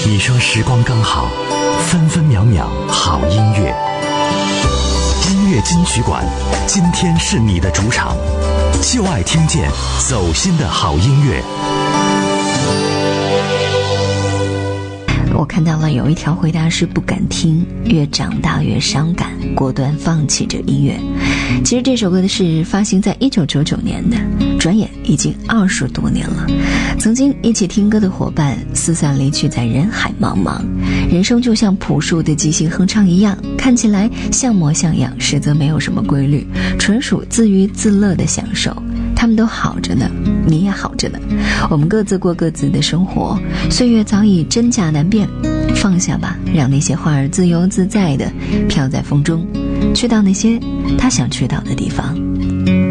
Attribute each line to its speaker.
Speaker 1: 你说时光刚好，分分秒秒好音乐。音乐金曲馆，今天是你的主场，就爱听见走心的好音乐。
Speaker 2: 我看到了有一条回答是不敢听，越长大越伤感，果断放弃这音乐。其实这首歌是发行在1999年的，转眼已经20多年了。曾经一起听歌的伙伴四散离去在人海茫茫，人生就像朴树的即兴哼唱一样，看起来像模像样，实则没有什么规律，纯属自娱自乐的享受。他们都好着呢，你也好着呢，我们各自过各自的生活，岁月早已真假难辨，放下吧，让那些花儿自由自在地飘在风中，去到那些他想去到的地方。